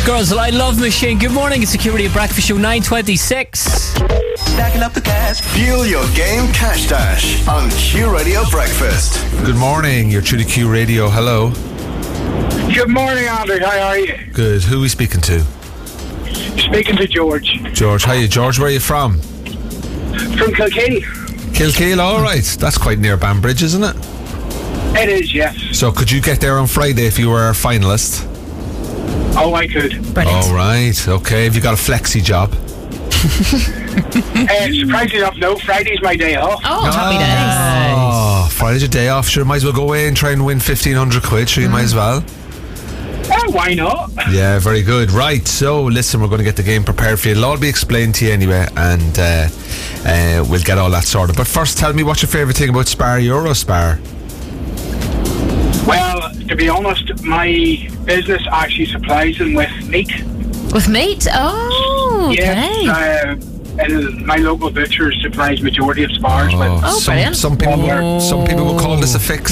Girls, I Love Machine. Good morning, it's Security Breakfast Show 9:26. Stacking up the cash. Fuel your game Cash Dash on Q Radio Breakfast. Good morning, you're through to Q Radio. Hello. Good morning, Andrew. How are you? Good. Who are we speaking to? Speaking to George. George. Hiya, George. Where are you from? From Kilkeel. Kilkeel, alright. That's quite near Banbridge, isn't it? It is, yes. So could you get there on Friday if you were a finalist? Oh, I could. Brilliant. Alright, okay. Have you got a flexi job? Surprisingly enough, no. Friday's my day off. Oh, happy days. Oh, Friday's your day off. Sure, might as well go away and try and win 1,500 quid. Sure, you might as well. Oh, why not? Yeah, very good. Right, so listen, we're going to get the game prepared for you. It'll all be explained to you anyway, and we'll get all that sorted. But first, tell me what's your favourite thing about Spar Eurospar? Well, to be honest, my business actually supplies them with meat. With meat? Oh, okay. Yes, and my local butcher supplies majority of Spars. Brilliant. Some people will call this a fix.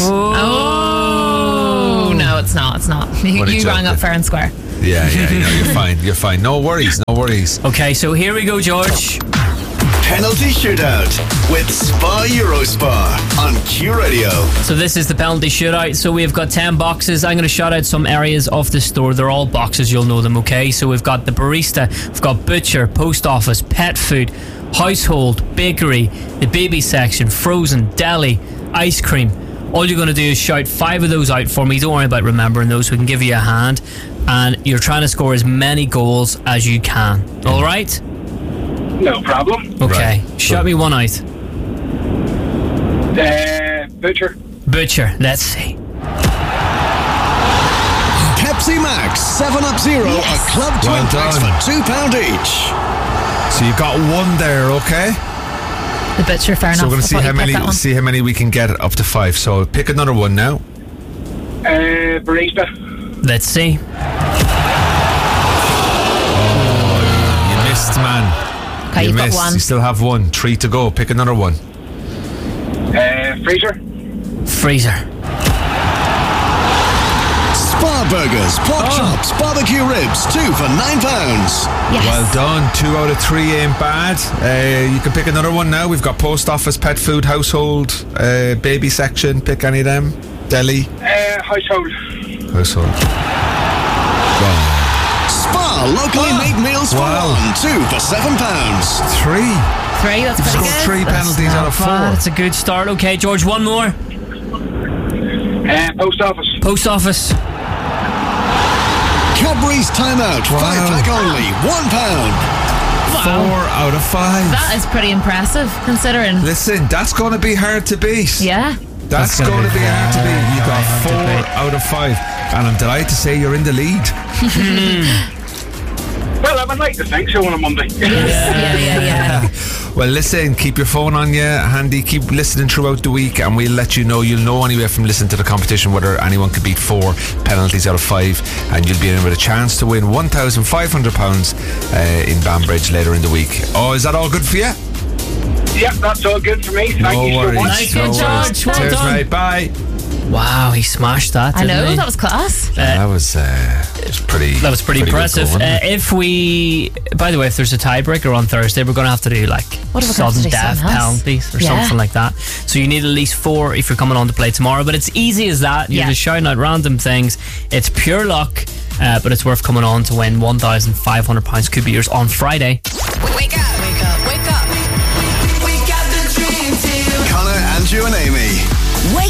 Oh, no, it's not. It's not. You rang up fair and square. Yeah, you're fine. No worries. Okay, so here we go, George. Penalty Shootout with Spa Eurospar on Q Radio. So this is the penalty shootout. So we've got 10 boxes. I'm going to shout out some areas of the store. They're all boxes, you'll know them, okay? So we've got the barista, we've got butcher, post office, pet food, household, bakery, the baby section, frozen, deli, ice cream. All you're going to do is shout 5 of those out for me. Don't worry about remembering those. We can give you a hand. And you're trying to score as many goals as you can. All right? No problem. Okay. Right. Shout me one out. Butcher. Butcher. Let's see. Pepsi Max 7-Up Zero, a club twin packs for £2 each. So you got one there, okay? The butcher, fair enough. So we're going to I see how many we can get up to 5. So pick another one now. Barista. Let's see. You missed, man. Okay, you've got missed. one. You still have one. 3 to go. Pick another one. Freezer. Freezer. Spa Burgers, pork chops, barbecue ribs, 2 for £9. Yes. Well done. 2 out of 3 ain't bad. You can pick another one now. We've got post office, pet food, household, baby section. Pick any of them. Deli. Household. Household. Wow. Spa locally made meals for Wow. one, 2 for £7. 3. 3, that's pretty Scored good. 3 penalties out of 4. That's a good start. Okay, George, one more. Post office. Post office. Cadbury's Timeout, 5-pack only, £1. 4 out of 5. That is pretty impressive, considering. Listen, that's going to be hard to beat. Yeah. That's going to be hard to beat. You got 4 out of 5. And I'm delighted to say you're in the lead. Well, I would like to think so on a Monday. Yeah. Well, listen, keep your phone on you handy. Keep listening throughout the week, and we'll let you know. You'll know anyway from listening to the competition whether anyone can beat 4 penalties out of 5, and you'll be in with a chance to win £1,500 in Banbridge later in the week. Oh, is that all good for you? Yep, that's all good for me. Thank you so much. Nice one, George. Well Cheers, done. mate. Bye. Wow, he smashed that. I Didn't know, he? that was class. That was pretty. That was pretty impressive. Good going, By the way, if there's a tiebreaker on Thursday, we're going to have to do like What are we gonna have to sudden do, death something else? penalties or Yeah. something like that. So you need at least 4 if you're coming on to play tomorrow. But it's easy as that. You're Yeah. just shouting out random things. It's pure luck, but it's worth coming on to win £1,500. Could be yours on Friday.